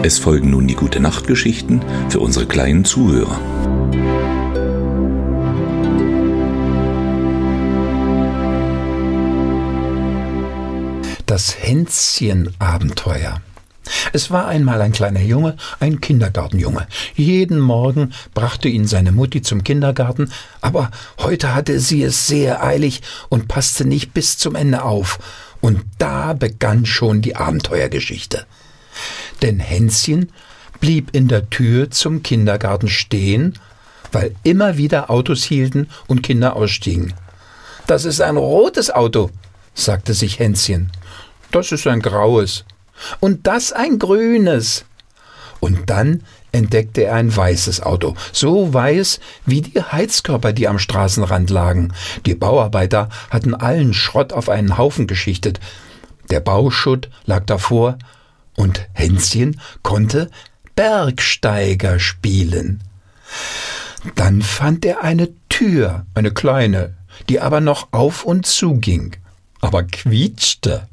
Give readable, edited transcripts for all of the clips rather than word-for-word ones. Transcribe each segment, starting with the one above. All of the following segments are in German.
Es folgen nun die Gute-Nacht-Geschichten für unsere kleinen Zuhörer. Das Hänschen-Abenteuer. Es war einmal ein kleiner Junge, ein Kindergartenjunge. Jeden Morgen brachte ihn seine Mutti zum Kindergarten, aber heute hatte sie es sehr eilig und passte nicht bis zum Ende auf. Und da begann schon die Abenteuergeschichte. Denn Hänschen blieb in der Tür zum Kindergarten stehen, weil immer wieder Autos hielten und Kinder ausstiegen. »Das ist ein rotes Auto«, sagte sich Hänschen. »Das ist ein graues. Und das ein grünes.« Und dann entdeckte er ein weißes Auto, so weiß wie die Heizkörper, die am Straßenrand lagen. Die Bauarbeiter hatten allen Schrott auf einen Haufen geschichtet. Der Bauschutt lag davor und Hänschen konnte Bergsteiger spielen. Dann fand er eine Tür, eine kleine, die aber noch auf und zu ging, aber quietschte.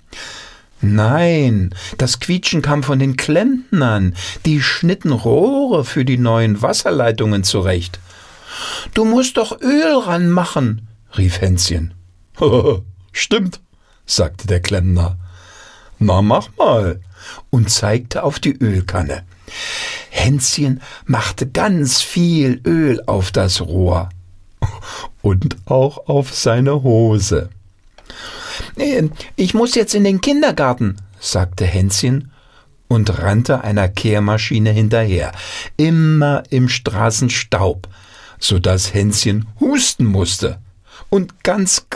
Nein, das Quietschen kam von den Klempnern, die schnitten Rohre für die neuen Wasserleitungen zurecht. »Du musst doch Öl ranmachen«, rief Hänschen. »Stimmt«, sagte der Klempner. »Na, mach mal«, und zeigte auf die Ölkanne. Hänschen machte ganz viel Öl auf das Rohr und auch auf seine Hose. »Ich muss jetzt in den Kindergarten«, sagte Hänschen und rannte einer Kehrmaschine hinterher, immer im Straßenstaub, so dass Hänschen husten musste und ganz